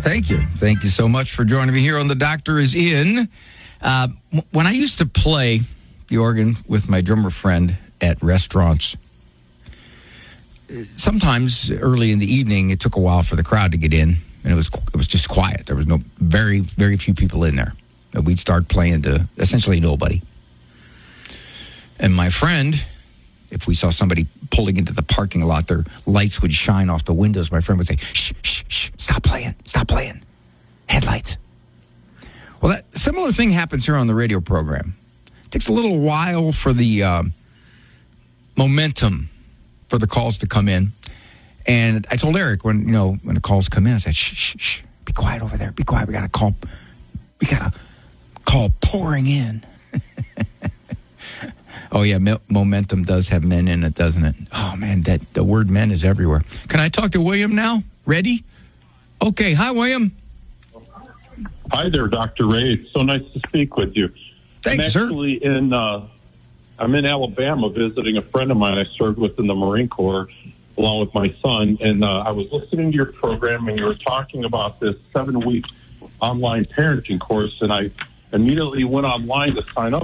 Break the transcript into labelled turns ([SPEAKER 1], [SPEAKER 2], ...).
[SPEAKER 1] Thank you. Thank you so much for joining me here on The Doctor Is In. When I used to play the organ with my drummer friend at restaurants, sometimes early in the evening, it took a while for the crowd to get in, and it was just quiet. There was very, very few people in there. And we'd start playing to essentially nobody. And my friend, if we saw somebody pulling into the parking lot, their lights would shine off the windows. My friend would say, shh, shh, shh, stop playing, headlights. Well, that similar thing happens here on the radio program. It takes a little while for the momentum for the calls to come in. And I told Eric when the calls come in, I said, shh, shh, shh, be quiet over there, be quiet. We got a call pouring in. Oh, yeah, momentum does have men in it, doesn't it? Oh, man, the word men is everywhere. Can I talk to William now? Ready? Okay, hi, William.
[SPEAKER 2] Hi there, Dr. Ray. It's so nice to speak with you.
[SPEAKER 1] Thanks, sir.
[SPEAKER 2] I'm in Alabama visiting a friend of mine I served with in the Marine Corps along with my son, and I was listening to your program, and you were talking about this 7-week online parenting course, and I immediately went online to sign up